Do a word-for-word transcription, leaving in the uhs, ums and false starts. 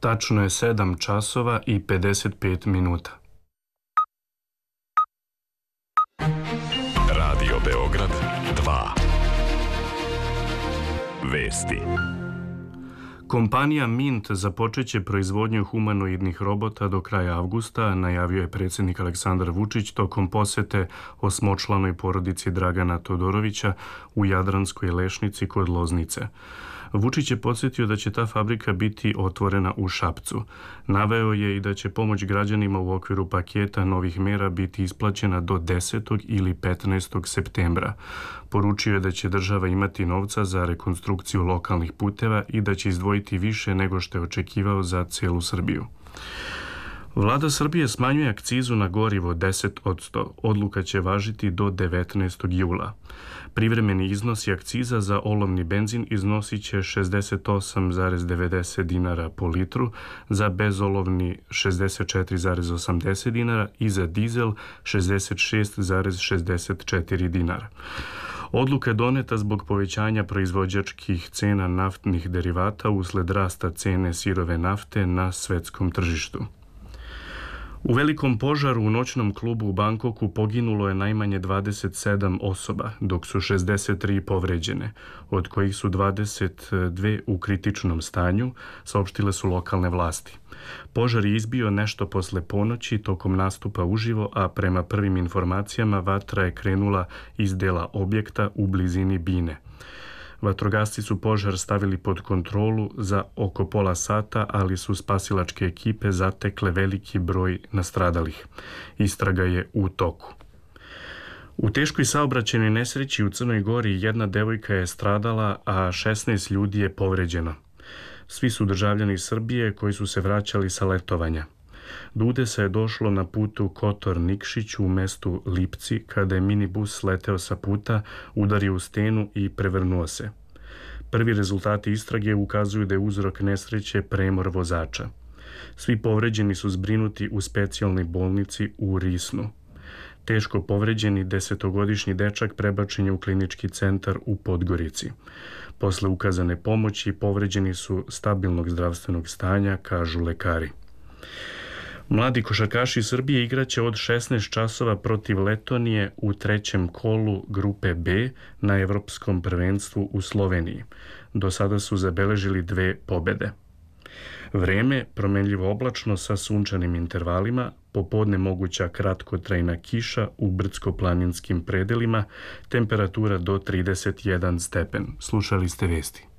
Tačno je sedam časova i pedeset pet minuta. Radio Beograd dva. Vesti. Kompanija Mint započeće proizvodnju humanoidnih robota do kraja avgusta, najavio je predsjednik Aleksandar Vučić tokom posete osmočlanoj porodici Dragana Todorovića u Jadranskoj Lešnici kod Loznice. Vučić je podsjetio da će ta fabrika biti otvorena u Šapcu. Naveo je i da će pomoć građanima u okviru paketa novih mera biti isplaćena do desetog ili petnaestog septembra. Poručio je da će država imati novca za rekonstrukciju lokalnih puteva i da će izdvojiti više nego što je očekivao za celu Srbiju. Vlada Srbije smanjuje akcizu na gorivo deset posto. Odluka će važiti do devetnaestog jula. Privremeni iznos i akciza za olovni benzin iznosit će šezdeset osam zarez devedeset dinara po litru, za bezolovni šezdeset četiri zarez osamdeset dinara i za dizel šezdeset šest zarez šezdeset četiri dinara. Odluka je doneta zbog povećanja proizvođačkih cena naftnih derivata usled rasta cene sirove nafte na svetskom tržištu. U velikom požaru u noćnom klubu u Bangkoku poginulo je najmanje dvadeset sedam osoba, dok su šezdeset tri povređene, od kojih su dvadeset dve u kritičnom stanju, saopštile su lokalne vlasti. Požar je izbio nešto posle ponoći tokom nastupa uživo, a prema prvim informacijama vatra je krenula iz dela objekta u blizini bine. Vatrogasci su požar stavili pod kontrolu za oko pola sata, ali su spasilačke ekipe zatekle veliki broj nastradalih. Istraga je u toku. U teškoj saobraćajnoj nesreći u Crnoj Gori jedna devojka je stradala, a šesnaest ljudi je povređeno. Svi su državljani Srbije koji su se vraćali sa letovanja. Do udesa je došlo na putu Kotor-Nikšić u mestu Lipci, kada je minibus leteo sa puta, udario u stenu i prevrnuo se. Prvi rezultati istrage ukazuju da je uzrok nesreće premor vozača. Svi povređeni su zbrinuti u specijalnoj bolnici u Risnu. Teško povređeni desetogodišnji dečak prebačen je u klinički centar u Podgorici. Posle ukazane pomoći povređeni su stabilnog zdravstvenog stanja, kažu lekari. Mladi košarkaši Srbije igraće od šesnaest časova protiv Letonije u trećem kolu grupe B na Evropskom prvenstvu u Sloveniji. Do sada su zabeležili dve pobede. Vreme promenljivo oblačno sa sunčanim intervalima, popodne moguća kratkotrajna kiša u brdsko-planinskim predelima, temperatura do trideset jedan stepen. Slušali ste vesti.